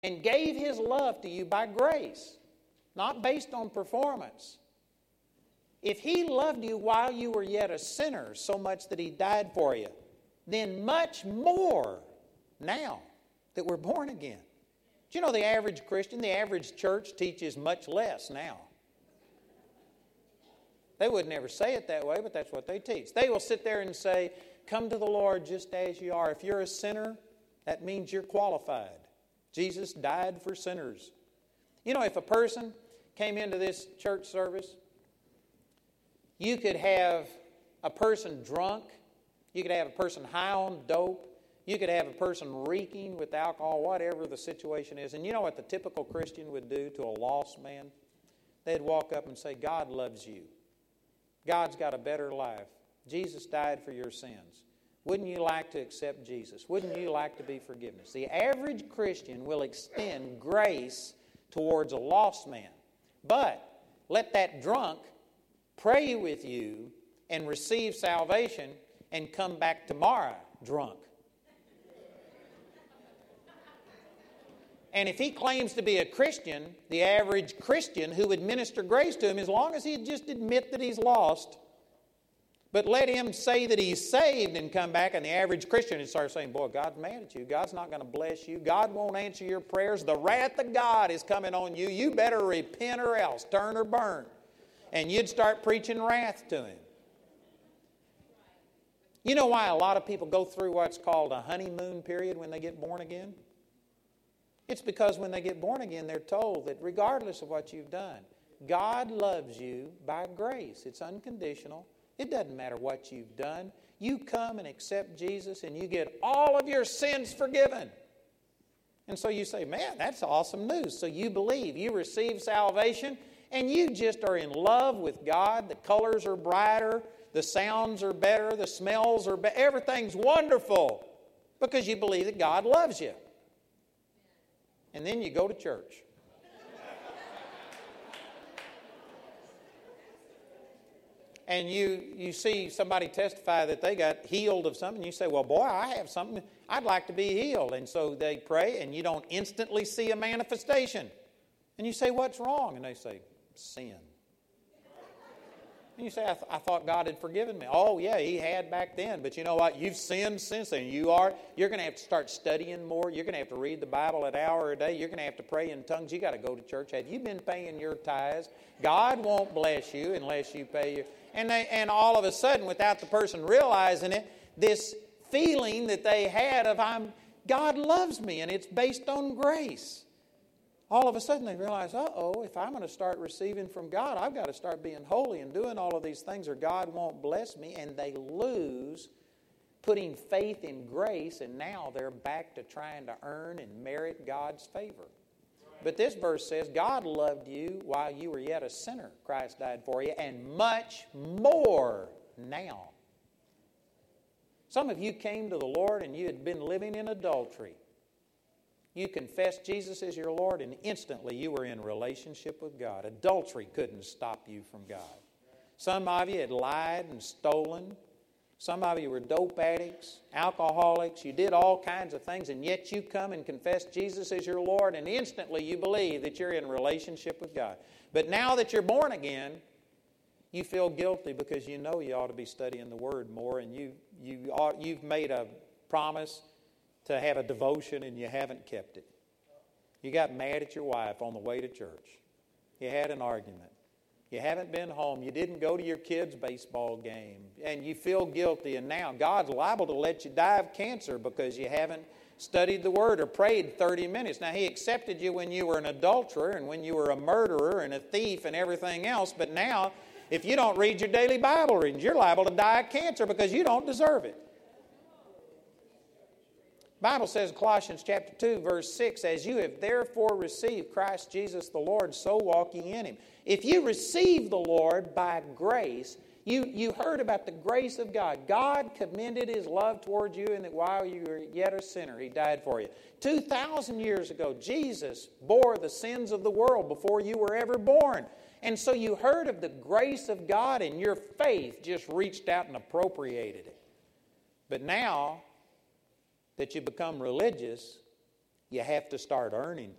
and gave His love to you by grace, not based on performance. If He loved you while you were yet a sinner so much that He died for you, then much more now that we're born again. Do you know the average Christian, the average church teaches much less now? They would never say it that way, but that's what they teach. They will sit there and say, come to the Lord just as you are. If you're a sinner, that means you're qualified. Jesus died for sinners. You know, if a person came into this church service, you could have a person drunk, you could have a person high on dope, you could have a person reeking with alcohol, whatever the situation is. And you know what the typical Christian would do to a lost man? They'd walk up and say, God loves you. God's got a better life. Jesus died for your sins. Wouldn't you like to accept Jesus? Wouldn't you like to be forgiven? The average Christian will extend grace towards a lost man. But let that drunk pray with you and receive salvation and come back tomorrow drunk. And if he claims to be a Christian, the average Christian who would minister grace to him, as long as he'd just admit that he's lost, but let him say that he's saved and come back, and the average Christian would start saying, boy, God's mad at you. God's not going to bless you. God won't answer your prayers. The wrath of God is coming on you. You better repent or else, turn or burn. And you'd start preaching wrath to him. You know why a lot of people go through what's called a honeymoon period when they get born again? It's because when they get born again, they're told that regardless of what you've done, God loves you by grace. It's unconditional. It doesn't matter what you've done. You come and accept Jesus and you get all of your sins forgiven. And so you say, man, that's awesome news. So you believe, you receive salvation, and you just are in love with God. The colors are brighter, the sounds are better, the smells are better. Everything's wonderful because you believe that God loves you. And then you go to church. And you see somebody testify that they got healed of something. You say, well, boy, I have something. I'd like to be healed. And so they pray, and you don't instantly see a manifestation. And you say, what's wrong? And they say, sin. And you say, I thought God had forgiven me. Oh, yeah, He had back then. But you know what? You've sinned since then. You're going to have to start studying more. You're going to have to read the Bible an hour a day. You're going to have to pray in tongues. You've got to go to church. Have you been paying your tithes? God won't bless you unless you pay your... And all of a sudden, without the person realizing it, this feeling that they had of, God loves me, and it's based on grace. All of a sudden they realize, if I'm going to start receiving from God, I've got to start being holy and doing all of these things or God won't bless me. And they lose putting faith in grace, and now they're back to trying to earn and merit God's favor. But this verse says, God loved you while you were yet a sinner. Christ died for you, and much more now. Some of you came to the Lord and you had been living in adultery. You confessed Jesus as your Lord, and instantly you were in relationship with God. Adultery couldn't stop you from God. Some of you had lied and stolen. Some of you were dope addicts, alcoholics. You did all kinds of things, and yet you come and confess Jesus as your Lord, and instantly you believe that you're in relationship with God. But now that you're born again, you feel guilty because you know you ought to be studying the Word more, and you've made a promise to have a devotion and you haven't kept it. You got mad at your wife on the way to church. You had an argument. You haven't been home. You didn't go to your kid's baseball game. And you feel guilty. And now God's liable to let you die of cancer because you haven't studied the Word or prayed 30 minutes. Now, He accepted you when you were an adulterer and when you were a murderer and a thief and everything else. But now, if you don't read your daily Bible readings, you're liable to die of cancer because you don't deserve it. The Bible says in Colossians chapter 2, verse 6, as you have therefore received Christ Jesus the Lord, so walk ye in Him. If you receive the Lord by grace, you heard about the grace of God. God commended His love toward you, and that while you were yet a sinner, He died for you. 2,000 years ago, Jesus bore the sins of the world before you were ever born. And so you heard of the grace of God, and your faith just reached out and appropriated it. But now that you become religious, you have to start earning